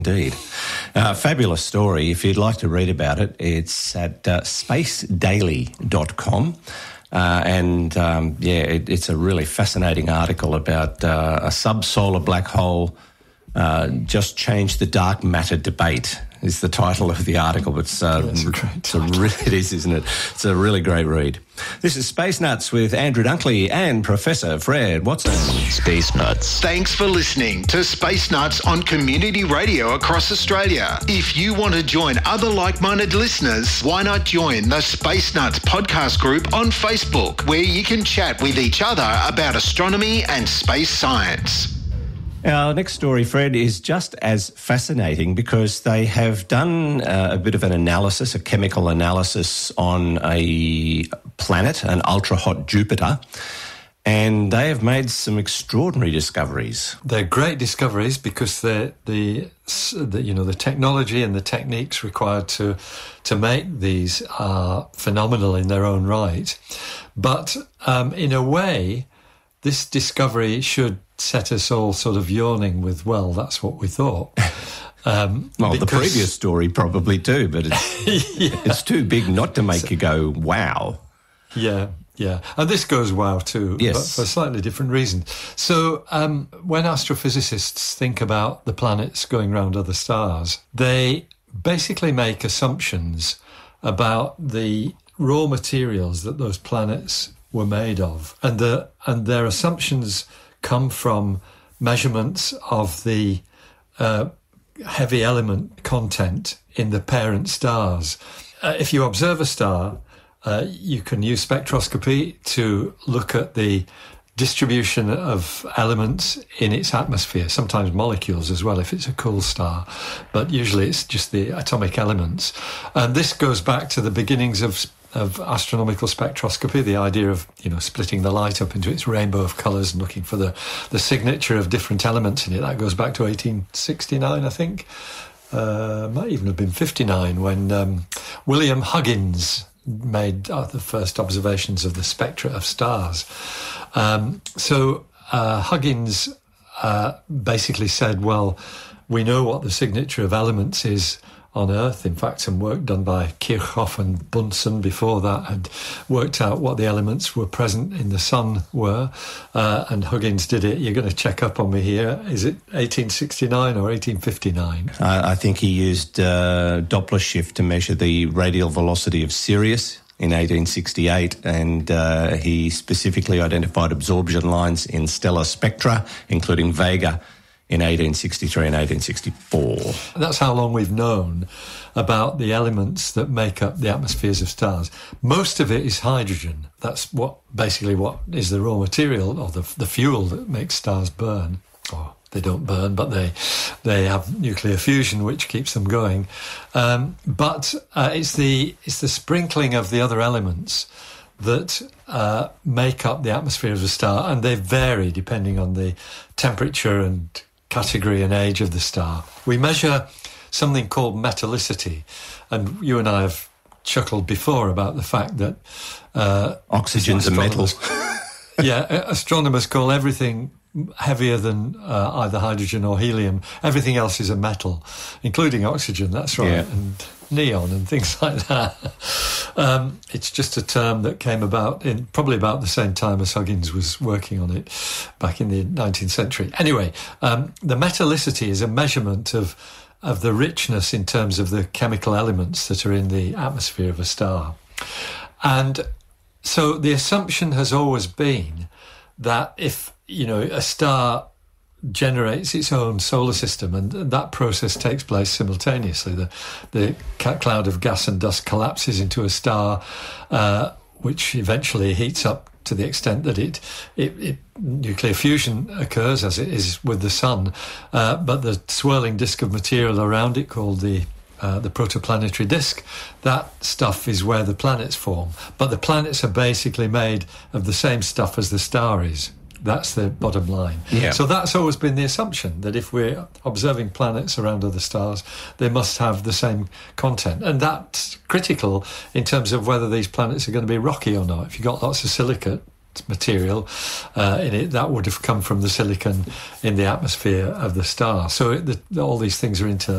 Indeed. Fabulous story. If you'd like to read about it, it's at spacedaily.com. It's a really fascinating article about a subsolar black hole just changed the dark matter debate, is the title of the article. It is, isn't it? It's a really great read. This is Space Nuts with Andrew Dunkley and Professor Fred Watson. Space Nuts. Thanks for listening to Space Nuts on community radio across Australia. If you want to join other like-minded listeners, why not join the Space Nuts podcast group on Facebook, where you can chat with each other about astronomy and space science. Our next story, Fred, is just as fascinating because they have done a bit of an analysis, a chemical analysis on a planet, an ultra-hot Jupiter, and they have made some extraordinary discoveries. They're great discoveries because the technology and the techniques required to make these are phenomenal in their own right. But in a way, this discovery should set us all sort of yawning with, well, that's what we thought. The previous story probably too, but it's too big not to make you go, wow. Yeah. And this goes wow too, yes, but for a slightly different reason. So when astrophysicists think about the planets going around other stars, they basically make assumptions about the raw materials that those planets were made of. And their assumptions come from measurements of the heavy element content in the parent stars. If you observe a star, you can use spectroscopy to look at the distribution of elements in its atmosphere, sometimes molecules as well if it's a cool star, but usually it's just the atomic elements. And this goes back to the beginnings of astronomical spectroscopy, the idea of splitting the light up into its rainbow of colours and looking for the signature of different elements in it. That goes back to 1869, I think. Might even have been 59 when William Huggins made the first observations of the spectra of stars. Huggins basically said, well, we know what the signature of elements is on Earth. In fact, some work done by Kirchhoff and Bunsen before that had worked out what the elements were present in the sun were, and Huggins did it. You're going to check up on me here. Is it 1869 or 1859? I think he used Doppler shift to measure the radial velocity of Sirius in 1868, and he specifically identified absorption lines in stellar spectra, including Vega, in 1863 and 1864. That's how long we've known about the elements that make up the atmospheres of stars. Most of it is hydrogen. That's what is the raw material or the fuel that makes stars burn. Or they don't burn, but they have nuclear fusion, which keeps them going. But it's the sprinkling of the other elements that make up the atmosphere of a star, and they vary depending on the temperature and category and age of the star. We measure something called metallicity, and you and I have chuckled before about the fact that oxygen's a metal. Astronomers call everything heavier than either hydrogen or helium. Everything else is a metal, including oxygen, that's right, and neon and things like that. It's just a term that came about in probably about the same time as Huggins was working on it back in the 19th century. Anyway, the metallicity is a measurement of the richness in terms of the chemical elements that are in the atmosphere of a star. And so the assumption has always been that if, a star generates its own solar system, and that process takes place simultaneously. The cloud of gas and dust collapses into a star, which eventually heats up to the extent that it nuclear fusion occurs, as it is with the sun. But the swirling disk of material around it, called the protoplanetary disk, that stuff is where the planets form. But the planets are basically made of the same stuff as the star is. That's the bottom line. Yeah. So that's always been the assumption, that if we're observing planets around other stars, they must have the same content. And that's critical in terms of whether these planets are going to be rocky or not. If you've got lots of silicate material in it, that would have come from the silicon in the atmosphere of the star. So all these things are